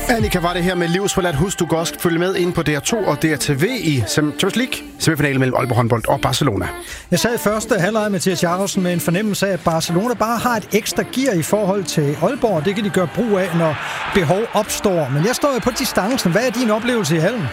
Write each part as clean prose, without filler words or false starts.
Annika, var det her med livsforladt. Husk, du kan også følge med ind på DR2 og DRTV i Champions League semifinalen mellem Aalborg Håndbold og Barcelona. Jeg sad i første halvleg, Mathias Jacobsen, med en fornemmelse af, at Barcelona bare har et ekstra gear i forhold til Aalborg. Det kan de gøre brug af, når behov opstår. Men jeg står jo på distancen. Hvad er din oplevelse i hallen?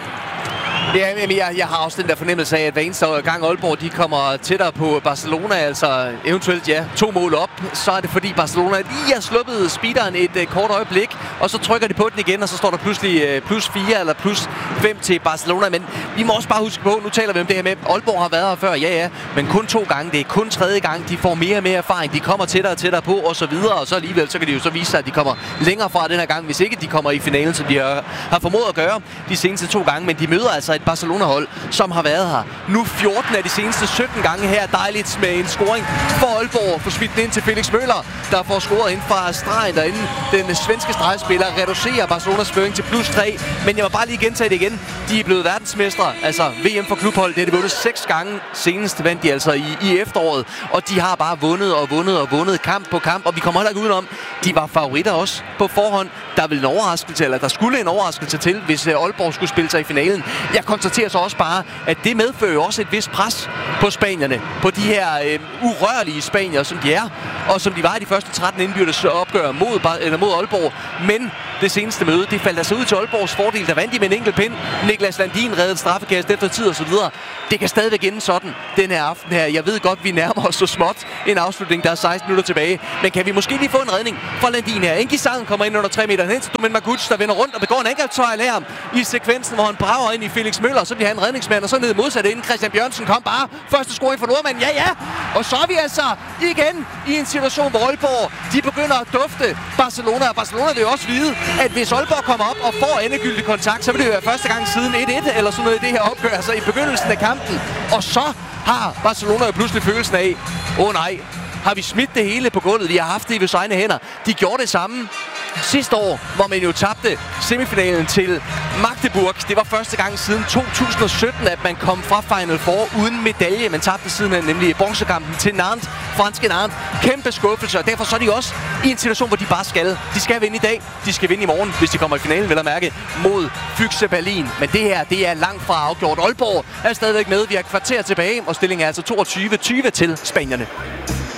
Ja, jeg har også den der fornemmelse af, at hver eneste gang Aalborg de kommer tættere på Barcelona, altså eventuelt 2 mål op, så er det fordi Barcelona lige har sluppet speederen et kort øjeblik, og så trykker de på den igen, og så står der pludselig +4 eller +5 til Barcelona. Men vi må også bare huske på, nu taler vi om det her med, Aalborg har været her før, ja, men kun 2 gange. Det er kun 3. gang, de får mere og mere erfaring, de kommer tættere og tættere på, og så videre, og så alligevel, så kan de jo så vise sig, at de kommer længere fra den her gang, hvis ikke de kommer i finalen, som de har formået at gøre de seneste 2 gange, men de møder altså et Barcelona-hold, som har været her nu 14 af de seneste 17 gange her. Dejligt med en scoring for Aalborg. Får smidt den ind til Felix Møller, der får scoret ind fra stregen derinde. Den svenske stregspiller reducerer Barcelonas føring til +3. Men jeg må bare lige gentage det igen. De er blevet verdensmestre, altså VM for klubhold. Det er de vundet 6 gange. Senest vandt de altså i efteråret. Og de har bare vundet kamp på kamp. Og vi kommer heller ikke udenom. De var favoritter også på forhånd. Der skulle en overraskelse til, hvis Aalborg skulle spille sig i finalen. Jeg konstaterer så også bare, at det medfører jo også et vist pres på spanierne. På de her urørlige spanier, som de er. Og som de var i de første 13 indbyrdes opgør mod Aalborg. Men det seneste møde, det faldt altså ud til Aalborgs fordel. Der vandt de med en enkelt pind. Niklas Landin reddede straffekast efter tid og så videre. Det kan stadigvæk ende sådan den her aften her. Jeg ved godt, vi nærmer os så småt en afslutning. Der er 16 minutter tilbage. Men kan vi måske lige få en redning fra Landin her? Enki Sang kommer ind under 3 meter hen til Domen Maguch, der vender rundt og begår en angrebsfejl her i sekvensen, hvor han brager ind i Felix Møller. Så bliver han redningsmand, og så ned modsat inden. Christian Bjørnsen kom bare. Første scoring for nordmanden. Ja. Og så er vi altså igen i en situation, hvor Aalborg de begynder at dufte Barcelona. Og Barcelona vil jo også vide, at hvis Aalborg kommer op og får endegyldig kontakt, så vil det jo være første gang siden 1-1 eller sådan noget i det her opgør, altså i begyndelsen af kampen. Og så har Barcelona jo pludselig følelsen af, nej, har vi smidt det hele på gulvet? Vi har haft det i vores egne hænder. De gjorde det samme sidste år, hvor man jo tabte semifinalen til Magdeburg. Det var første gang siden 2017, at man kom fra Final Four uden medalje. Man tabte sidenhen nemlig bronzekampen til Nantes, franske Nantes. Kæmpe skuffelse, og derfor så er de også i en situation, hvor de bare skal. De skal vinde i dag, de skal vinde i morgen, hvis de kommer i finalen, vil jeg mærke, mod Füchse Berlin. Men det her, det er langt fra afgjort. Aalborg er stadigvæk med. Vi har kvarter tilbage, og stillingen er altså 22-20 til spanierne.